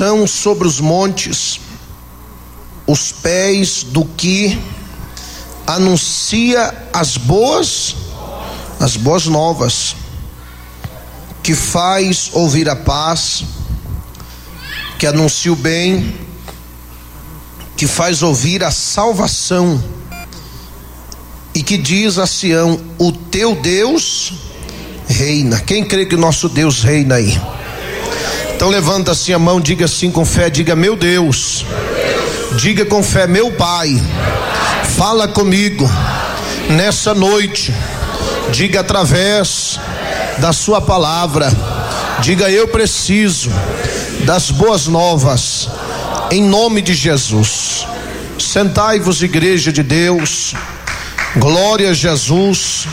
são sobre os montes os pés do que anuncia as boas novas, que faz ouvir a paz, que anuncia o bem, que faz ouvir a salvação, e que diz a Sião: o teu Deus reina. Quem crê que o nosso Deus reina aí? Então levanta assim a mão, diga assim com fé, diga: meu Deus. Diga com fé: meu Pai, fala comigo nessa noite. Diga através da sua palavra. Diga: eu preciso das boas novas, em nome de Jesus. Sentai-vos, igreja de Deus. Glória a Jesus.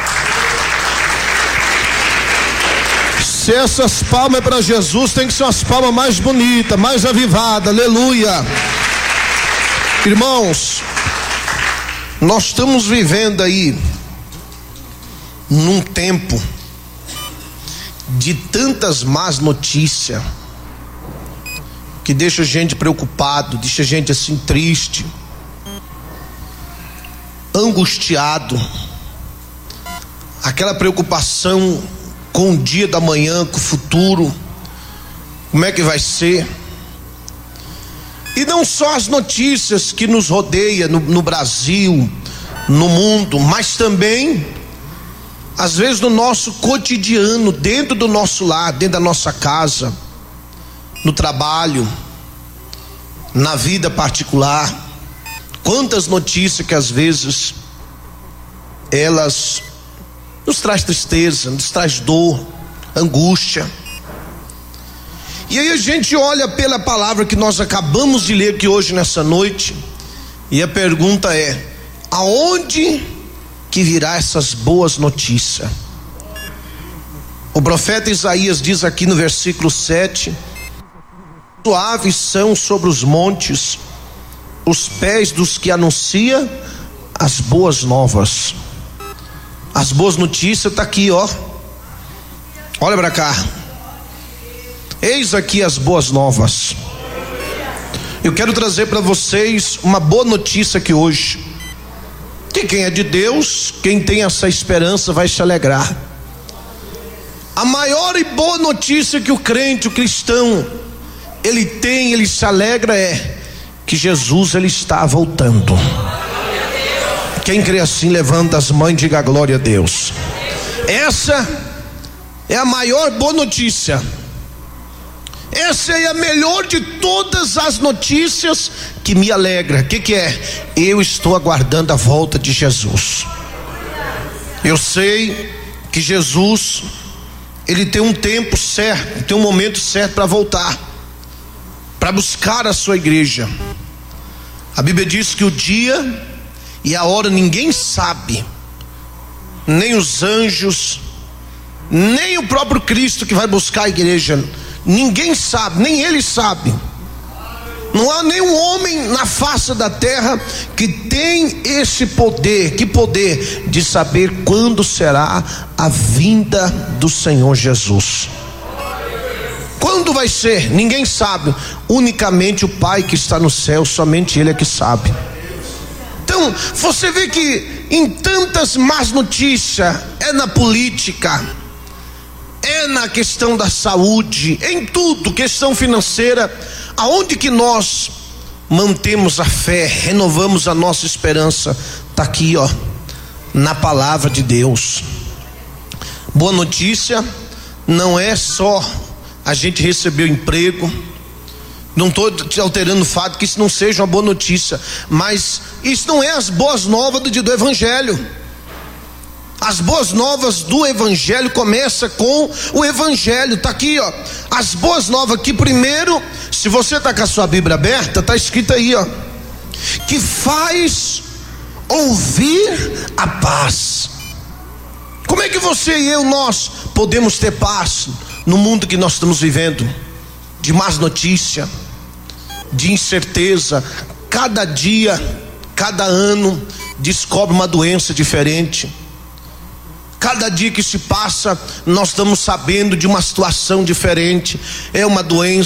Se essas palmas é para Jesus, tem que ser as palmas mais bonitas, mais avivadas. Aleluia. Irmãos, nós estamos vivendo aí num tempo de tantas más notícias que deixa a gente preocupado, deixa a gente assim triste, angustiado, aquela preocupação com o dia da manhã, com o futuro, como é que vai ser? E não só as notícias que nos rodeiam no Brasil, no mundo, mas também às vezes no nosso cotidiano, dentro do nosso lar, dentro da nossa casa, no trabalho, na vida particular. Quantas notícias que às vezes elas nos traz tristeza, nos traz dor, angústia. E aí a gente olha pela palavra que nós acabamos de ler aqui hoje nessa noite, e a pergunta é: aonde que virá essas boas notícias? O profeta Isaías diz aqui no versículo 7: suaves são sobre os montes os pés dos que anuncia as boas novas. As boas notícias está aqui, ó. Olha para cá. Eis aqui as boas novas. Eu quero trazer para vocês uma boa notícia aqui hoje, que quem é de Deus, quem tem essa esperança, vai se alegrar. A maior e boa notícia que o crente, o cristão, ele tem, ele se alegra, é que Jesus, ele está voltando. Quem crê assim, levanta as mãos e diga glória a Deus. Essa é a maior boa notícia. Essa é a melhor de todas as notícias que me alegra. O que é? Eu estou aguardando a volta de Jesus. Eu sei que Jesus, ele tem um tempo certo, tem um momento certo para voltar, para buscar a sua igreja. A Bíblia diz que o dia e a hora ninguém sabe, nem os anjos, nem o próprio Cristo que vai buscar a igreja. Ninguém sabe, nem ele sabe. Não há nenhum homem na face da terra que tem esse poder, que poder de saber quando será a vinda do Senhor Jesus. Quando vai ser? Ninguém sabe. Unicamente o Pai que está no céu, somente Ele é que sabe. Então, você vê que em tantas más notícias, é na política, é na questão da saúde, em tudo, questão financeira, aonde que nós mantemos a fé, renovamos a nossa esperança? Está aqui, ó, na palavra de Deus. Boa notícia não é só a gente receber o emprego. Não estou te alterando o fato que isso não seja uma boa notícia, mas isso não é as boas novas do Evangelho. As boas novas do Evangelho começa com o Evangelho. Está aqui, ó, as boas novas aqui. Primeiro, se você está com a sua Bíblia aberta, está escrito aí, ó, que faz ouvir a paz. Como é que você e eu, nós podemos ter paz no mundo que nós estamos vivendo, de más notícia, de incerteza? Cada dia, cada ano descobre uma doença diferente. Cada dia que se passa, nós estamos sabendo de uma situação diferente. É uma doença